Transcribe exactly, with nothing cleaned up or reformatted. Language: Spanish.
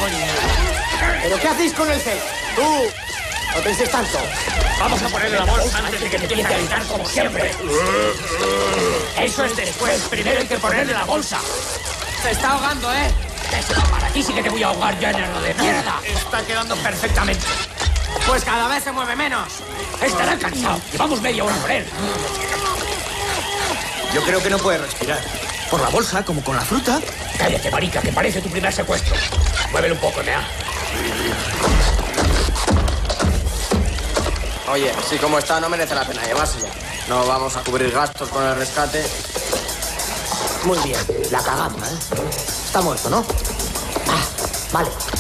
coño. ¿Pero qué hacéis con el cel? ¡Tú! No penséis tanto. Vamos a ponerle la bolsa antes de que te empiece a gritar como siempre. Eso es después. Primero hay que ponerle la bolsa. Se está ahogando, ¿eh? Eso, para ti sí que te voy a ahogar, llanero de mierda. Está quedando perfectamente. Pues cada vez se mueve menos. Estará cansado. Llevamos media hora por él. Yo creo que no puede respirar. Por la bolsa, como con la fruta. Cállate, marica, que parece tu primer secuestro. Muévelo un poco, Nea. Oye, si como está no merece la pena llevárselo. No vamos a cubrir gastos con el rescate. Muy bien, la cagamos, ¿eh? Está muerto, ¿no? Ah, vale.